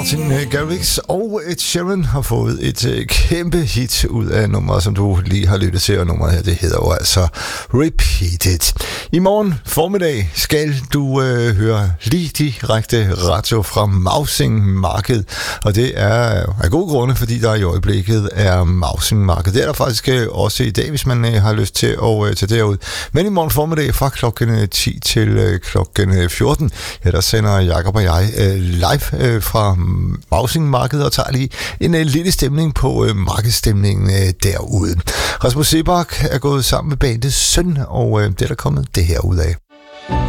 Martin Garrix og Ed Sheeran har fået et kæmpe hit ud af nummeret, som du lige har lyttet til, og nummeret her, det hedder jo altså Repeated. I morgen formiddag skal du høre lige direkte radio fra Mausing Marked, og det er af gode grunde, fordi der i øjeblikket er Mausing Marked. Det er der faktisk også i dag, hvis man har lyst til at tage derud. Men i morgen formiddag fra klokken 10 til klokken 14, ja, der sender Jakob og jeg live fra Mausing Marked og tager lige en lille stemning på markedsstemningen derude. Rasmus Sebak er gået sammen med bandets Søn, og det er der kommet det her ud af.